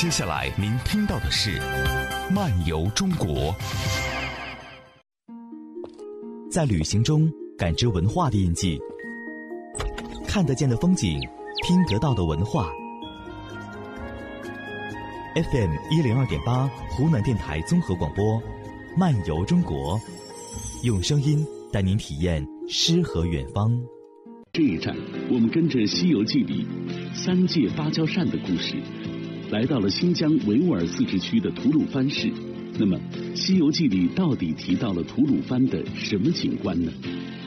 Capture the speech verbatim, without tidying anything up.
接下来您听到的是《漫游中国》。 在旅行中感知文化的印记，看得见的风景，听得到的文化。F M 一零二点八，湖南电台综合广播，《漫游中国》，用声音带您体验诗和远方。 这一站，我们跟着《西游记》里三借芭蕉扇的故事，来到了新疆维吾尔自治区的吐鲁番市。那么，《西游记》里到底提到了吐鲁番的什么景观呢？